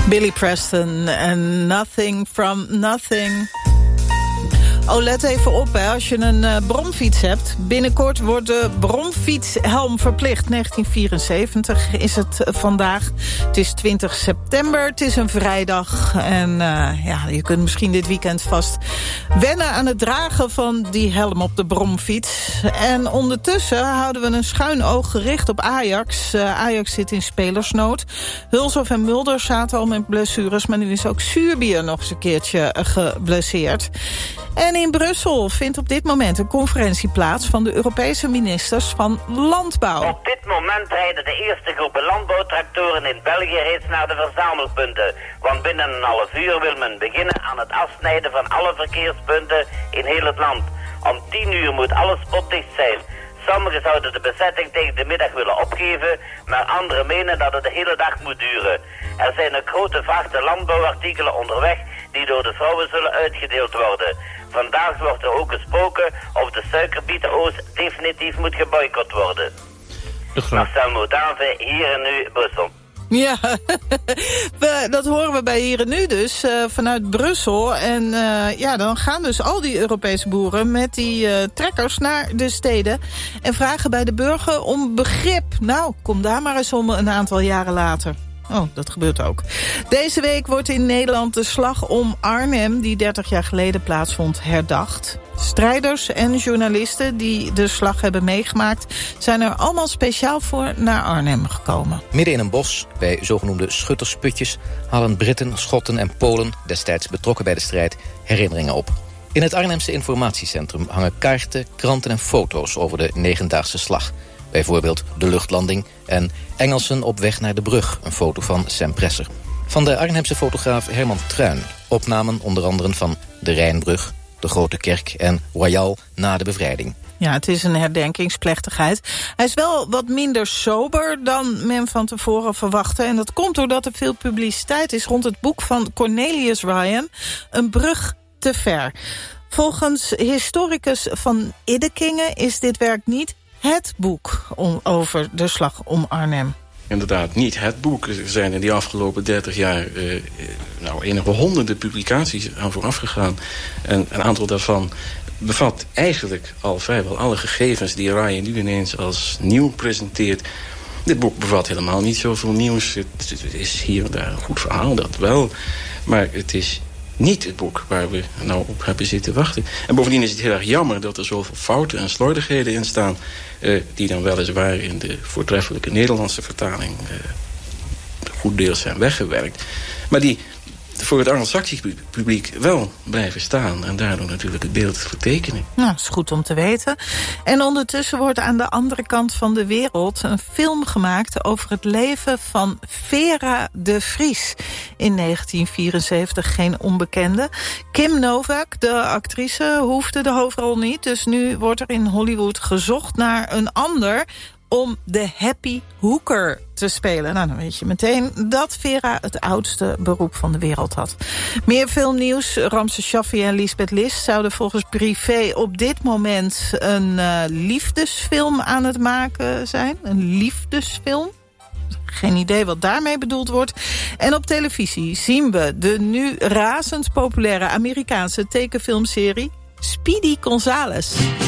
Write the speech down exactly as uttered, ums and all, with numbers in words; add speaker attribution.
Speaker 1: Billy Preston en Nothing from Nothing. Oh, let even op, hè, als je een uh, bromfiets hebt. Binnenkort wordt de bromfietshelm verplicht. negentien vierenzeventig is het uh, vandaag. Het is twintig september, het is een vrijdag. En uh, ja, je kunt misschien dit weekend vast wennen aan het dragen van die helm op de bromfiets. En ondertussen houden we een schuin oog gericht op Ajax. Uh, Ajax zit in spelersnood. Hulshoff en Mulder zaten al met blessures, maar nu is ook Zuurbier nog eens een keertje uh, geblesseerd. En in Brussel vindt op dit moment een conferentie plaats van de Europese ministers van Landbouw.
Speaker 2: Op dit moment rijden de eerste groepen landbouwtractoren in België reeds naar de verzamelpunten. Want binnen een half uur wil men beginnen aan het afsnijden van alle verkeerspunten in heel het land. Om tien uur moet alles spotdicht zijn. Sommigen zouden de bezetting tegen de middag willen opgeven, maar anderen menen dat het de hele dag moet duren. Er zijn ook grote vachte landbouwartikelen onderweg die door de vrouwen zullen uitgedeeld worden. Vandaag wordt er ook gesproken of de suikerbietenoost definitief moet geboycott worden. Marcel Modave, hier en nu Brussel.
Speaker 1: Ja, we, dat horen we bij Hier en Nu dus, uh, vanuit Brussel. En uh, ja, dan gaan dus al die Europese boeren met die uh, trekkers naar de steden en vragen bij de burger om begrip. Nou, kom daar maar eens om een aantal jaren later. Oh, dat gebeurt ook. Deze week wordt in Nederland de slag om Arnhem, die dertig jaar geleden plaatsvond, herdacht. Strijders en journalisten die de slag hebben meegemaakt zijn er allemaal speciaal voor naar Arnhem gekomen.
Speaker 3: Midden in een bos, bij zogenoemde schuttersputjes, halen Britten, Schotten en Polen, destijds betrokken bij de strijd, herinneringen op. In het Arnhemse informatiecentrum hangen kaarten, kranten en foto's over de negendaagse slag. Bijvoorbeeld de luchtlanding en Engelsen op weg naar de brug, een foto van Sam Presser. Van de Arnhemse fotograaf Herman Truijn, opnamen onder andere van de Rijnbrug, de Grote Kerk en Royal na de bevrijding.
Speaker 1: Ja, het is een herdenkingsplechtigheid. Hij is wel wat minder sober dan men van tevoren verwachtte. En dat komt doordat er veel publiciteit is rond het boek van Cornelius Ryan, Een brug te ver. Volgens historicus Van Iddekingen is dit werk niet het boek om, over de slag om Arnhem.
Speaker 4: Inderdaad, niet het boek. Er zijn in die afgelopen dertig jaar uh, nou, enige honderden publicaties aan vooraf gegaan. En een aantal daarvan bevat eigenlijk al vrijwel alle gegevens die Ryan nu ineens als nieuw presenteert. Dit boek bevat helemaal niet zoveel nieuws. Het, het is hier en daar een goed verhaal, dat wel. Maar het is niet het boek waar we nou op hebben zitten wachten. En bovendien is het heel erg jammer dat er zoveel fouten en slordigheden in staan, Uh, die dan weliswaar in de voortreffelijke Nederlandse vertaling uh, goed deels zijn weggewerkt. Maar die voor het Anglo-Saxisch publiek wel blijven staan en daardoor natuurlijk het beeld vertekenen.
Speaker 1: Nou, dat is goed om te weten. En ondertussen wordt aan de andere kant van de wereld een film gemaakt over het leven van Vera de Vries. In negentien vierenzeventig geen onbekende. Kim Novak, de actrice, hoefde de hoofdrol niet. Dus nu wordt er in Hollywood gezocht naar een ander om de happy hooker te spelen. Nou, dan weet je meteen dat Vera het oudste beroep van de wereld had. Meer filmnieuws. Ramses Shaffi en Lisbeth List zouden volgens Privé op dit moment een uh, liefdesfilm aan het maken zijn. Een liefdesfilm. Geen idee wat daarmee bedoeld wordt. En op televisie zien we de nu razend populaire Amerikaanse tekenfilmserie Speedy Gonzales.